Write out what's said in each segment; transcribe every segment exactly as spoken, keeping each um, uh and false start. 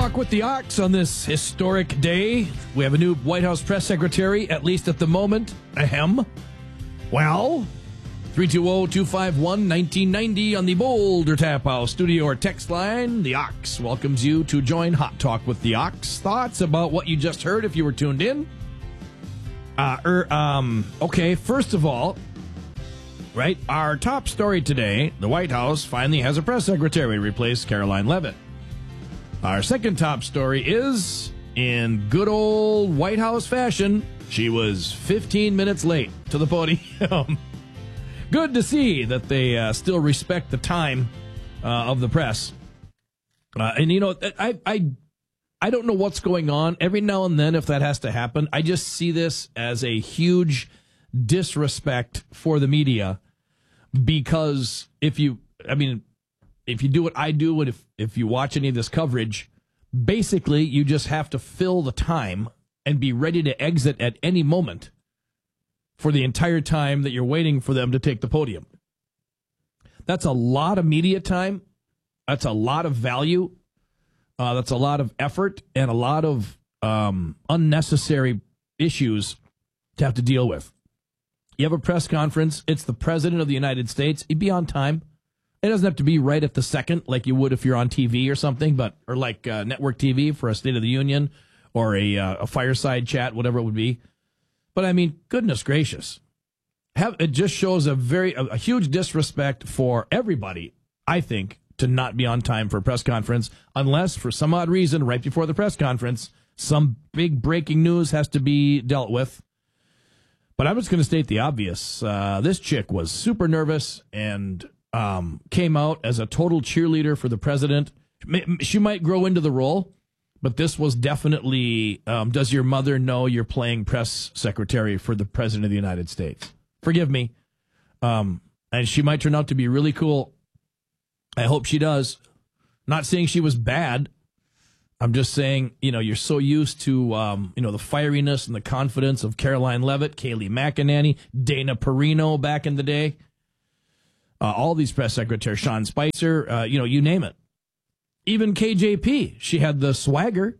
Talk with the Ox on this historic day. We have a new White House press secretary, at least at the moment. Ahem. Well, three two zero, two five one, one nine nine zero on the Boulder Tap House studio or text line. The Ox welcomes you to join Hot Talk with the Ox. Thoughts about what you just heard if you were tuned in? Uh, er, um, okay, first of all, right, our top story today, the White House finally has a press secretary to replace Karoline Leavitt. Our second top story is, in good old White House fashion, she was fifteen minutes late to the podium. Good to see that they uh, still respect the time uh, of the press. Uh, and, you know, I, I, I don't know what's going on. Every now and then, if that has to happen, I just see this as a huge disrespect for the media. Because if you, I mean, if you do what I do, and if, if you watch any of this coverage, basically you just have to fill the time and be ready to exit at any moment for the entire time that you're waiting for them to take the podium. That's a lot of media time. That's a lot of value. Uh, that's a lot of effort and a lot of um, unnecessary issues to have to deal with. You have a press conference. It's the President of the United States. He'd be on time. It doesn't have to be right at the second like you would if you're on T V or something, but or like uh, network T V for a State of the Union or a, uh, a fireside chat, whatever it would be. But, I mean, goodness gracious. Have, it just shows a very a, a huge disrespect for everybody, I think, to not be on time for a press conference, unless for some odd reason, right before the press conference, some big breaking news has to be dealt with. But I'm just going to state the obvious. Uh, this chick was super nervous and um, came out as a total cheerleader for the president. She might grow into the role, but this was definitely, um, does your mother know you're playing press secretary for the President of the United States? Forgive me. Um, and she might turn out to be really cool. I hope she does. Not saying she was bad. I'm just saying, you know, you're so used to, um, you know, the fieriness and the confidence of Karoline Leavitt, Kayleigh McEnany, Dana Perino back in the day. Uh, all these press secretaries, Sean Spicer, uh, you know, you name it. Even K J P, she had the swagger.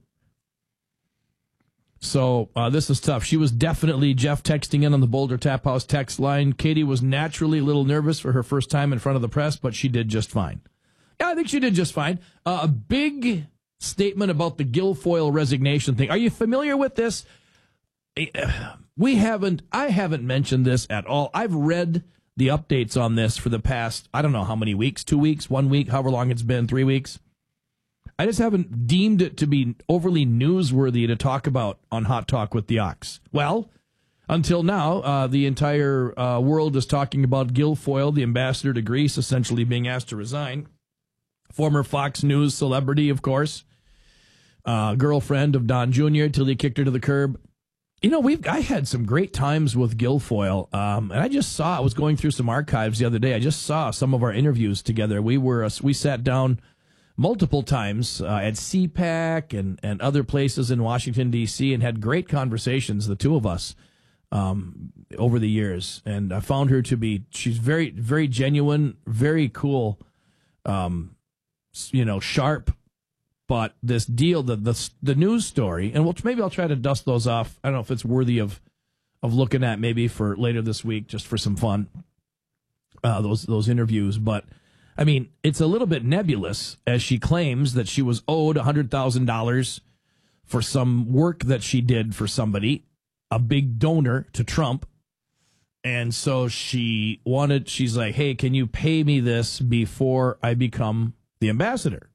So uh, this is tough. She was definitely, Jeff texting in on the Boulder Tap House text line, Katie was naturally a little nervous for her first time in front of the press, but she did just fine. Yeah, I think she did just fine. Uh, a big statement about the Guilfoyle resignation thing. Are you familiar with this? We haven't, I haven't mentioned this at all. I've read the updates on this for the past, I don't know how many weeks, two weeks, one week, however long it's been, three weeks. I just haven't deemed it to be overly newsworthy to talk about on Hot Talk with the Ox. Well, until now, uh, the entire uh, world is talking about Guilfoyle, the ambassador to Greece, essentially being asked to resign. Former Fox News celebrity, of course. Uh, girlfriend of Don Junior till he kicked her to the curb. You know, we've I had some great times with Guilfoyle, um, and I just saw, I was going through some archives the other day. I just saw some of our interviews together. We were uh, we sat down multiple times uh, at C PAC and, and other places in Washington, D C, and had great conversations, the two of us, um, over the years. And I found her to be, she's very, very genuine, very cool, um, you know, sharp. But this deal, the, the the news story, and we'll, maybe I'll try to dust those off. I don't know if it's worthy of of looking at maybe for later this week, just for some fun, uh, those those interviews. But, I mean, it's a little bit nebulous, as she claims that she was owed one hundred thousand dollars for some work that she did for somebody, a big donor to Trump. And so she wanted, she's like, hey, can you pay me this before I become the ambassador?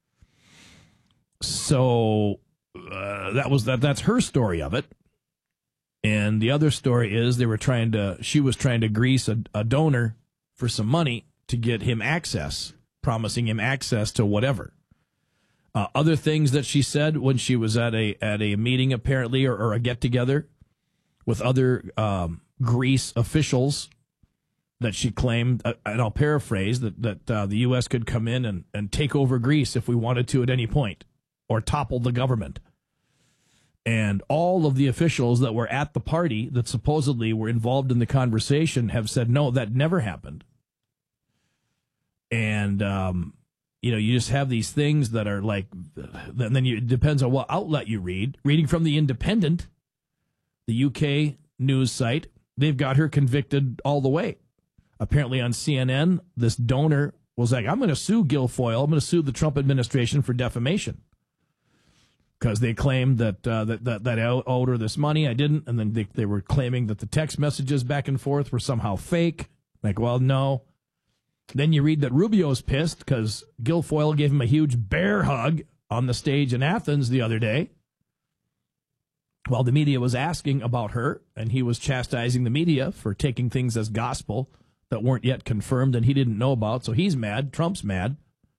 So uh, that was that. That's her story of it. And the other story is they were trying to, she was trying to grease a, a donor for some money to get him access, promising him access to whatever. Uh, other things that she said when she was at a at a meeting, apparently, or, or a get together with other um, Greece officials, that she claimed, uh, and I'll paraphrase, that that uh, the U S could come in and, and take over Greece if we wanted to at any point, or topple the government. And all of the officials that were at the party that supposedly were involved in the conversation have said, no, that never happened. And um, you know, you just have these things that are like, and then you, it depends on what outlet you read. Reading from The Independent, the U K news site, they've got her convicted all the way. Apparently on C N N, this donor was like, I'm going to sue Guilfoyle. I'm going to sue the Trump administration for defamation. Because they claimed that, uh, that that that I owed her this money. I didn't. And then they, they were claiming that the text messages back and forth were somehow fake. Like, well, no. Then you read that Rubio's pissed because Guilfoyle gave him a huge bear hug on the stage in Athens the other day while the media was asking about her, and he was chastising the media for taking things as gospel that weren't yet confirmed and he didn't know about. So he's mad. Trump's mad.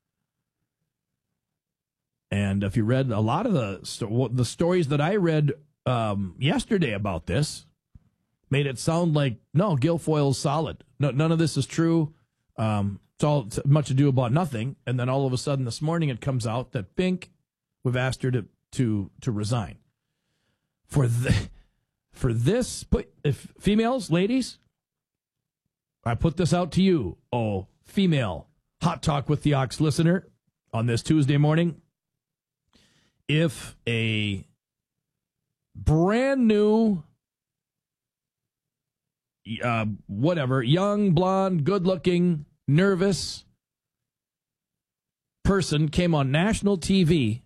And if you read a lot of the the stories that I read um, yesterday about this, made it sound like, no, Guilfoyle's solid. No, none of this is true. Um, it's all it's much ado about nothing. And then all of a sudden this morning it comes out that Bink, we've asked her to to to resign. For the, for this, put if females, ladies, I put this out to you, oh, female Hot Talk with the Ox listener on this Tuesday morning. If a brand new, uh, whatever, young, blonde, good-looking, nervous person came on national T V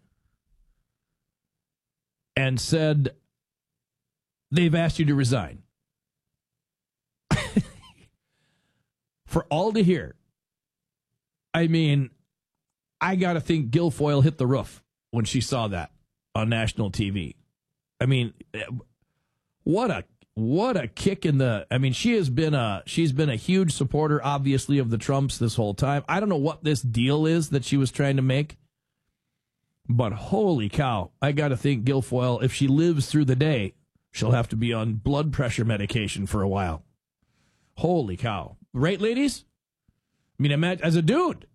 and said, they've asked you to resign. For all to hear. I mean, I got to think Guilfoyle hit the roof when she saw that on national T V. I mean, what a what a kick in the. I mean, she has been a she's been a huge supporter, obviously, of the Trumps this whole time. I don't know what this deal is that she was trying to make, but holy cow! I got to think Guilfoyle, if she lives through the day, she'll have to be on blood pressure medication for a while. Holy cow! Right, ladies? I mean, imagine as a dude.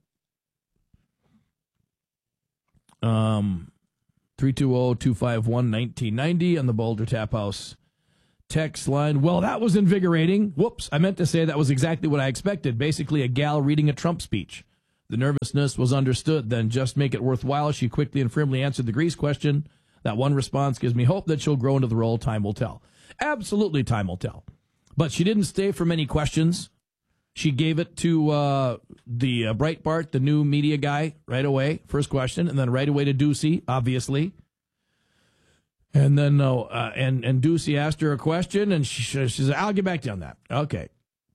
Um, three two zero, two five one, one nine nine zero on the Boulder Tap House text line. Well, that was invigorating. Whoops, I meant to say that was exactly what I expected. Basically, a gal reading a Trump speech. The nervousness was understood. Then just make it worthwhile. She quickly and firmly answered the Grease question. That one response gives me hope that she'll grow into the role. Time will tell. Absolutely, time will tell. But she didn't stay for many questions. She gave it to uh, the uh, Breitbart, the new media guy, right away. First question, and then right away to Ducey, obviously. And then uh, uh, and and Ducey asked her a question, and she, she said, "I'll get back to you on that." Okay.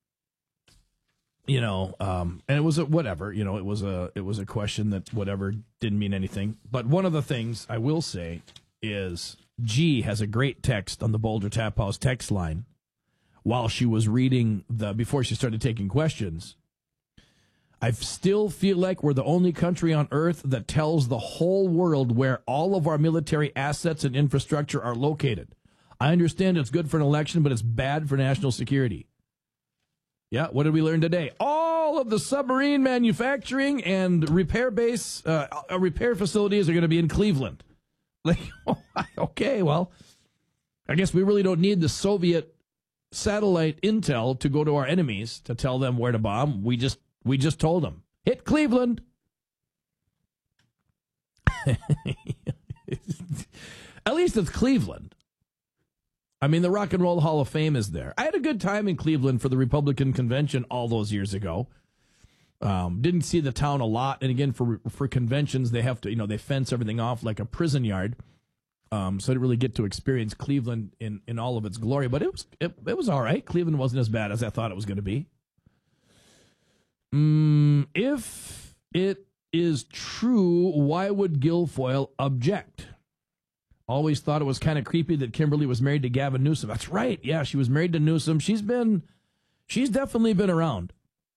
You know, um, and it was a whatever. You know, it was a it was a question that whatever didn't mean anything. But one of the things I will say is, G has a great text on the Boulder Tap House text line. While she was reading the, before she started taking questions, I still feel like we're the only country on earth that tells the whole world where all of our military assets and infrastructure are located. I understand it's good for an election, but it's bad for national security. Yeah, what did we learn today? All of the submarine manufacturing and repair base, uh, repair facilities are going to be in Cleveland. Like, okay, well, I guess we really don't need the Soviet satellite intel to go to our enemies to tell them where to bomb. We just we just told them, hit Cleveland. At least it's Cleveland. I mean, the Rock and Roll Hall of Fame is there. I had a good time in Cleveland for the Republican convention all those years ago. Um, didn't see the town a lot, and again, for for conventions, they have to, you know, they fence everything off like a prison yard. Um, so I didn't really get to experience Cleveland in, in all of its glory, but it was it, it was all right. Cleveland wasn't as bad as I thought it was going to be. Mm, if it is true, why would Guilfoyle object? Always thought it was kind of creepy that Kimberly was married to Gavin Newsom. That's right. Yeah, she was married to Newsom. She's been, she's definitely been around.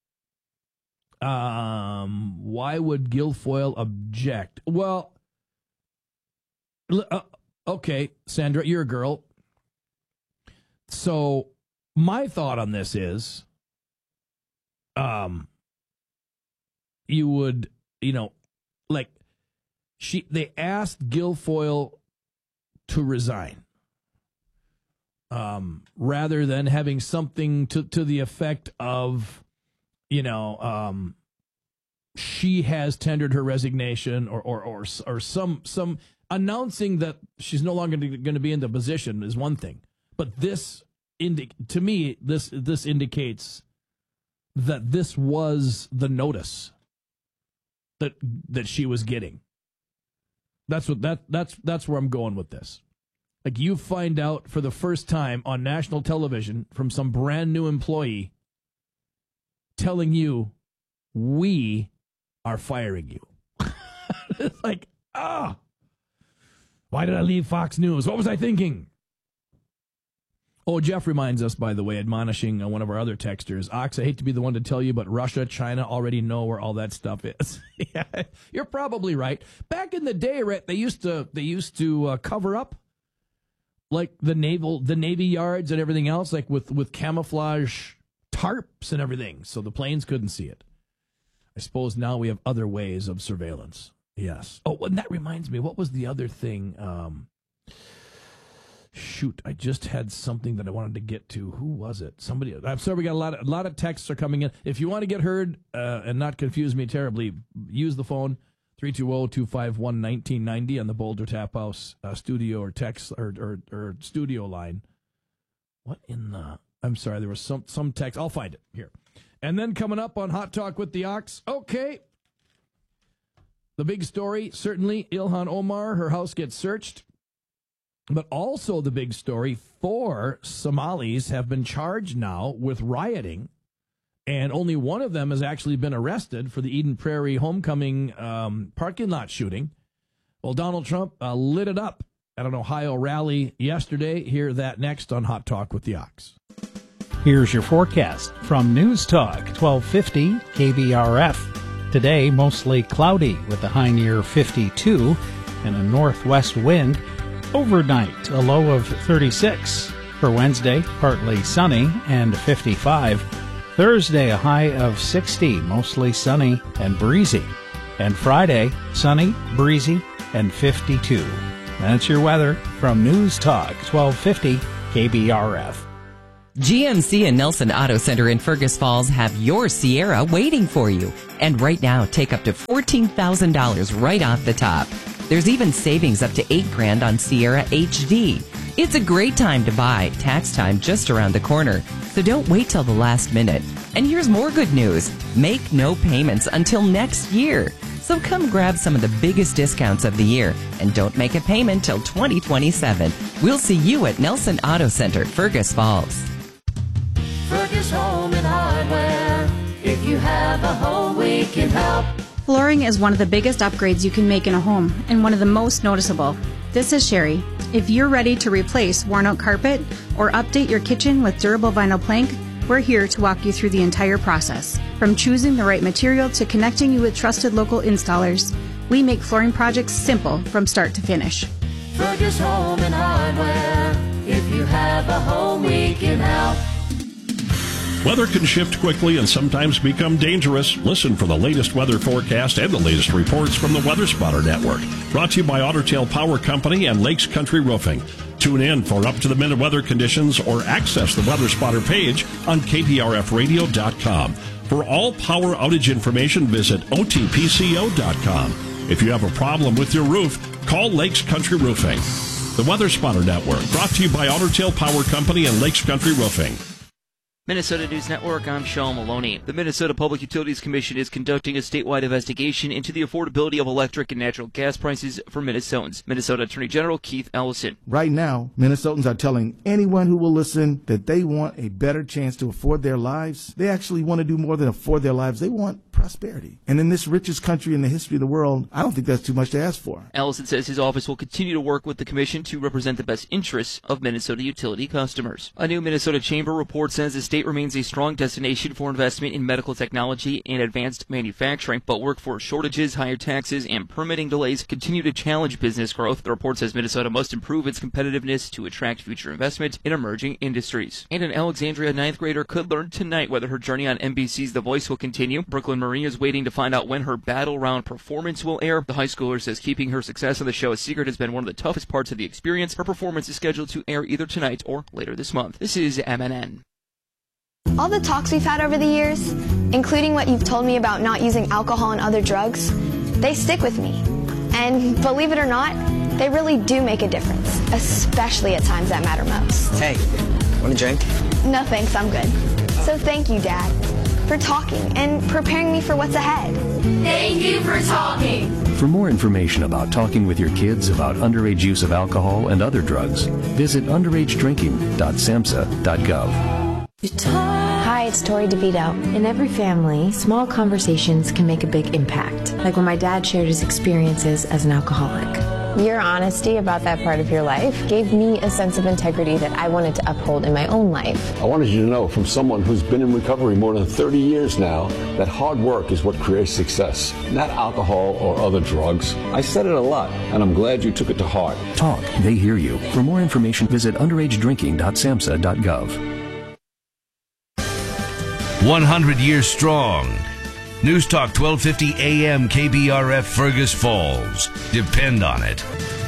Um, why would Guilfoyle object? Well, uh, okay, Sandra, you're a girl. So my thought on this is, um, you would, you know, like she, they asked Guilfoyle to resign, um, rather than having something to, to the effect of, you know, um, she has tendered her resignation or or or, or some some announcing that she's no longer going to be in the position is one thing, but this indi- to me this this indicates that this was the notice that that she was getting. That's what that that's that's where I'm going with this. Like, you find out for the first time on national television from some brand new employee telling you, we are firing you. It's like, ah, oh, why did I leave Fox News? What was I thinking? Oh, Jeff reminds us, by the way, admonishing uh, one of our other texters, Ox, I hate to be the one to tell you, but Russia, China already know where all that stuff is. Yeah, you're probably right. Back in the day, right, they used to they used to uh, cover up like the naval, the Navy yards and everything else, like with, with camouflage tarps and everything, so the planes couldn't see it. I suppose now we have other ways of surveillance. Yes. Oh, and that reminds me, what was the other thing? Um, shoot, I just had something that I wanted to get to. Who was it? Somebody. I'm sorry, we got a lot of a lot of texts are coming in. If you want to get heard uh, and not confuse me terribly, use the phone. three two zero, two five one, one nine nine zero on the Boulder Tap House uh, studio or text or, or or studio line. What in the? I'm sorry, there was some some text. I'll find it here. And then coming up on Hot Talk with the Ox. Okay, the big story certainly Ilhan Omar, her house gets searched, but also the big story: four Somalis have been charged now with rioting. And only one of them has actually been arrested for the Eden Prairie homecoming um, parking lot shooting. Well, Donald Trump uh, lit it up at an Ohio rally yesterday. Hear that next on Hot Talk with the Ox. Here's your forecast from News Talk twelve fifty K B R F. Today, mostly cloudy with a high near fifty-two and a northwest wind. Overnight, a low of thirty-six. For Wednesday, partly sunny and fifty-five. Thursday, a high of sixty, mostly sunny and breezy. And Friday, sunny, breezy, and fifty-two. That's your weather from News Talk twelve fifty K B R F. G M C and Nelson Auto Center in Fergus Falls have your Sierra waiting for you. And right now, take up to fourteen thousand dollars right off the top. There's even savings up to eight grand on Sierra H D. It's a great time to buy. Tax time just around the corner. So don't wait till the last minute. And here's more good news. Make no payments until next year. So come grab some of the biggest discounts of the year and don't make a payment till twenty twenty-seven. We'll see you at Nelson Auto Center, Fergus Falls. Fergus Home and Hardware. If you have a home, we can help. Flooring is one of the biggest upgrades you can make in a home and one of the most noticeable. This is Sherry. If you're ready to replace worn-out carpet or update your kitchen with durable vinyl plank, we're here to walk you through the entire process. From choosing the right material to connecting you with trusted local installers, we make flooring projects simple from start to finish. Fergus Home and Hardware. If you have a home, we can help. Weather can shift quickly and sometimes become dangerous. Listen for the latest weather forecast and the latest reports from the Weather Spotter Network. Brought to you by Otter Tail Power Company and Lakes Country Roofing. Tune in for up-to-the-minute weather conditions or access the Weather Spotter page on K P R F radio dot com. For all power outage information, visit O T P C O dot com. If you have a problem with your roof, call Lakes Country Roofing. The Weather Spotter Network, brought to you by Otter Tail Power Company and Lakes Country Roofing. Minnesota News Network, I'm Sean Maloney. The Minnesota Public Utilities Commission is conducting a statewide investigation into the affordability of electric and natural gas prices for Minnesotans. Minnesota Attorney General Keith Ellison. Right now, Minnesotans are telling anyone who will listen that they want a better chance to afford their lives. They actually want to do more than afford their lives. They want prosperity. And in this richest country in the history of the world, I don't think that's too much to ask for. Ellison says his office will continue to work with the commission to represent the best interests of Minnesota utility customers. A new Minnesota Chamber report says the state remains a strong destination for investment in medical technology and advanced manufacturing, but workforce shortages, higher taxes, and permitting delays continue to challenge business growth. The report says Minnesota must improve its competitiveness to attract future investment in emerging industries. And an Alexandria ninth grader could learn tonight whether her journey on N B C's The Voice will continue. Brooklyn Marie is waiting to find out when her battle round performance will air. The high schooler says keeping her success on the show a secret has been one of the toughest parts of the experience. Her performance is scheduled to air either tonight or later this month. This is M N N. All the talks we've had over the years, including what you've told me about not using alcohol and other drugs, they stick with me. And believe it or not, they really do make a difference, especially at times that matter most. Hey, want a drink? No thanks, I'm good. So thank you, Dad, for talking and preparing me for what's ahead. Thank you for talking. For more information about talking with your kids about underage use of alcohol and other drugs, visit underage drinking dot samhsa dot gov. Hi, it's Tori DeVito. In every family, small conversations can make a big impact, like when my dad shared his experiences as an alcoholic. Your honesty about that part of your life gave me a sense of integrity that I wanted to uphold in my own life. I wanted you to know from someone who's been in recovery more than thirty years now that hard work is what creates success, not alcohol or other drugs. I said it a lot, and I'm glad you took it to heart. Talk, they hear you. For more information, visit underage drinking dot samhsa dot gov. one hundred years strong. News Talk twelve fifty A M K B R F Fergus Falls. Depend on it.